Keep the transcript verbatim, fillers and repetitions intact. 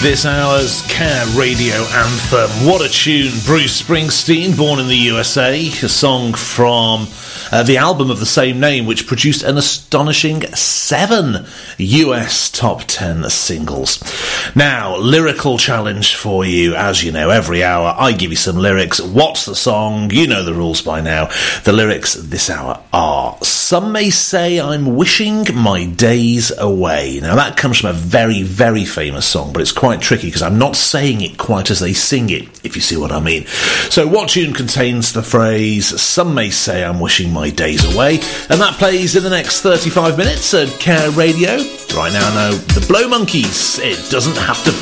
This hour's Care Radio anthem. What a tune. Bruce Springsteen, born in the U S A, a song from uh, the album of the same name, which produced an astonishing seven U S top ten singles. Now, lyrical challenge for you. As you know, every hour I give you some lyrics. What's the song? You know the rules by now. The lyrics this hour are: some may say I'm wishing my days away. Now, that comes from a very, very famous song, but it's quite tricky because I'm not saying it quite as they sing it, if you see what I mean. So what tune contains the phrase, some may say I'm wishing my days away? And that plays in the next thirty-five minutes at Care Radio. Right now, no, the Blow Monkeys, It Doesn't Have to